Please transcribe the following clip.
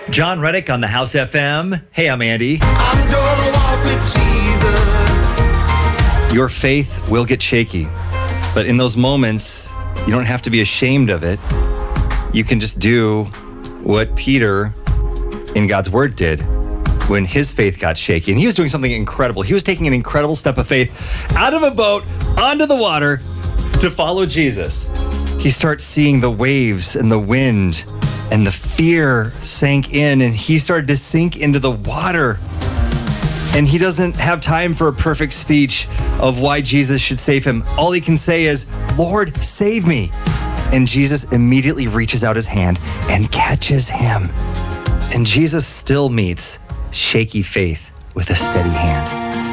John Reddick on the House FM. Hey, I'm Andy. I'm gonna walk with Jesus. Your faith will get shaky, but in those moments, you don't have to be ashamed of it. You can just do what Peter in God's Word did when his faith got shaky. And he was doing something incredible. He was taking an incredible step of faith out of a boat onto the water to follow Jesus. He starts seeing the waves and the wind, and the fear sank in, and he started to sink into the water. And he doesn't have time for a perfect speech of why Jesus should save him. All he can say is, "Lord, save me." And Jesus immediately reaches out his hand and catches him. And Jesus still meets shaky faith with a steady hand.